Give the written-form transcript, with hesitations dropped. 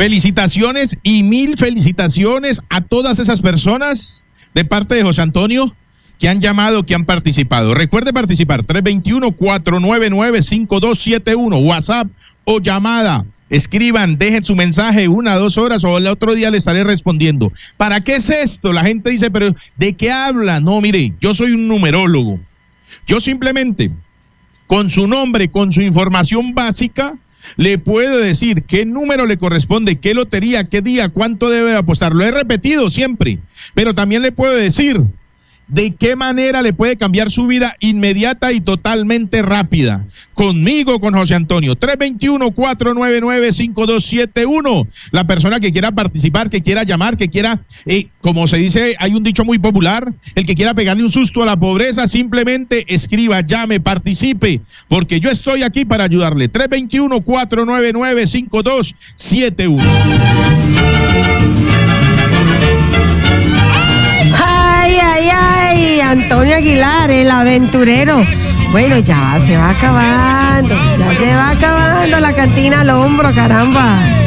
Felicitaciones y mil felicitaciones a todas esas personas de parte de José Antonio que han llamado, que han participado. Recuerde participar, 321-499-5271, WhatsApp o llamada. Escriban, dejen su mensaje 1 a 2 horas o el otro día le estaré respondiendo. ¿Para qué es esto? La gente dice, pero ¿de qué habla? No, mire, yo soy un numerólogo. Yo simplemente, con su nombre, con su información básica, le puedo decir qué número le corresponde, qué lotería, qué día, cuánto debe apostar. Lo he repetido siempre, pero también le puedo decir de qué manera le puede cambiar su vida inmediata y totalmente rápida. Conmigo, con José Antonio, 321-499-5271. La persona que quiera participar, que quiera llamar, que quiera, como se dice, hay un dicho muy popular, el que quiera pegarle un susto a la pobreza, simplemente escriba, llame, participe, porque yo estoy aquí para ayudarle. 321-499-5271. Antonio Aguilar, el aventurero. Bueno, ya se va acabando la cantina al hombro, caramba.